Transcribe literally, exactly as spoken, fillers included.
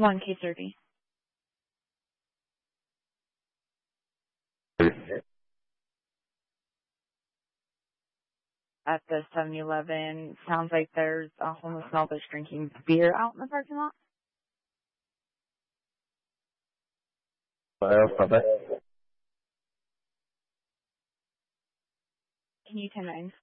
one K thirty. At the seven eleven, sounds like there's a homeless male that's drinking beer out in the parking lot. Well, bye-bye. Can you ten nine?